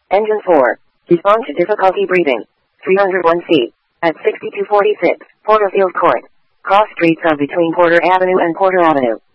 Engine 4. Respond to difficulty breathing. 301 feet. At 6246, Porterfield Court. Cross streets of between Porter Avenue and Porter Avenue.